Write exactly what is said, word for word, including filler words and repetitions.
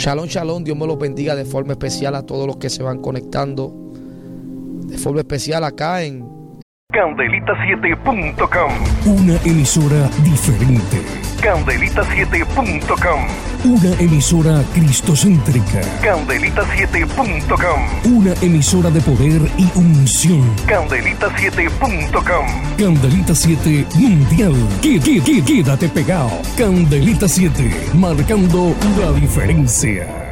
Shalom, shalom, Dios me los bendiga de forma especial a todos los que se van conectando. De forma especial acá en Candelita siete punto com. Una emisora diferente. Candelita siete punto com. Una emisora cristocéntrica. Candelita siete punto com. Una emisora de poder y unción. Candelita siete punto com. Candelita siete Mundial. Qué, qué, qué, quédate pegado. Candelita siete, marcando la diferencia.